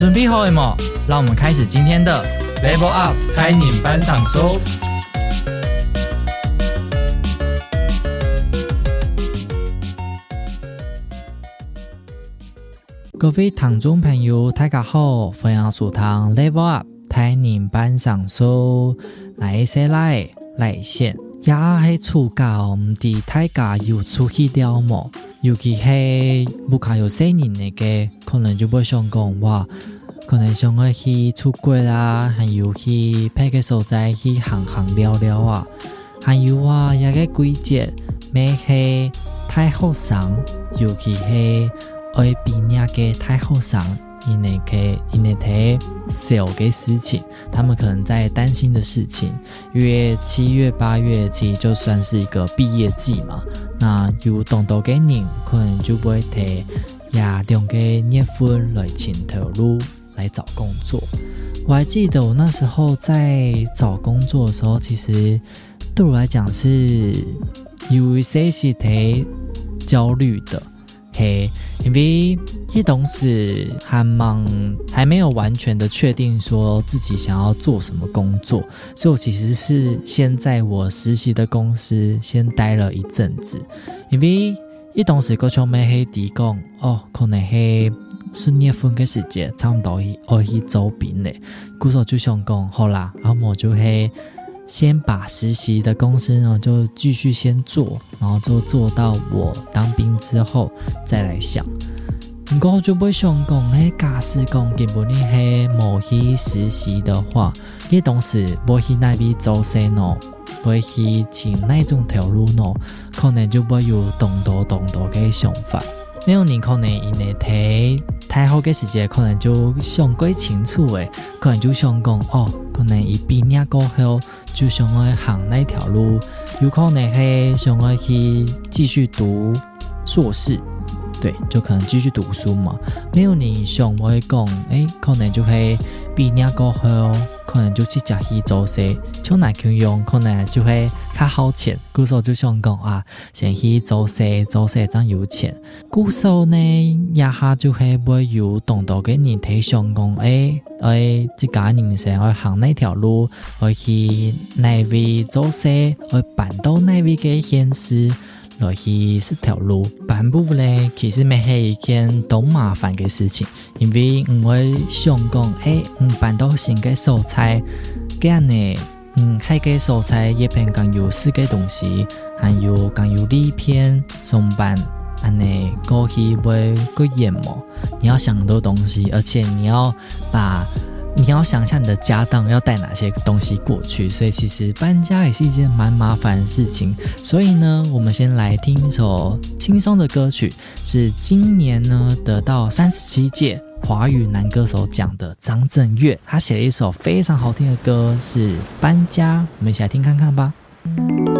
准备好了吗？让我们开始今天的 Level Up 开你班上收。各位聽眾朋友，大家好，歡迎收聽 Level Up 開你班上收。來些來線，也係暑假，唔知大家有出去了冇？尤其係唔卡有細年嚟嘅，可能就會想講哇，可能想去出國啦，還有去別個所在去行聊聊啊，還有啊，一個季節咩係太後生，尤其係愛畢業嘅太後生，因為睇小嘅事情，他們可能在擔心的事情，因為7月8月其實就算是一個畢業季嘛，那有懂到嘅人可能就會睇2個月份來前頭路來找工作。我還記得我那時候在找工作的時候，其實對我來講是有一些是挺焦慮的。因為一當時還沒有完全的確定說自己想要做什麼工作，所以我其實是先在我實習的公司先待了一陣子。因為一當時嗰種咩係地講可能係4月份嘅時間差唔多要去走邊咧，嗰時候就想講好啦，然後我就係先把實習的公司呢就繼續先做，然後就做到我當兵之後再來想。不過就會想講假使講根本你係冇去實習的話，你當時冇去那邊做事呢，冇去前那種條路呢，可能就會有動多嘅想法。沒有人可能因為睇太好嘅時間，可能就想過清楚誒，可能就想講可能一畢業過後就想要行那條路，有可能係想要去繼續讀碩士，對，就可能繼續讀書嘛。沒有人想會講可能就係畢業過後可能就直接去做事，像那樣可能就會較好錢，故時就想講先去做事真有錢。故時呢一下就係會有懂到嘅人睇想講這個人生要行那條路，要去那邊做事，要辦到那邊嘅現實，來去這條路辦不呢，其實咪係一件都麻煩嘅事情，因為我會想講辦到新嘅素材，這樣呢那個素材也偏更有4個東西，還有更有利片上班這樣過去會個眼膜，你要想很多東西，而且你要想象你的家當要帶哪些東西過去，所以其實搬家也是一件蠻麻煩的事情。所以呢，我們先來聽一首輕鬆的歌曲，是今年呢得到37屆華語男歌手獎的張震岳，他寫了一首非常好聽的歌，是搬家，我們一起來聽看看吧。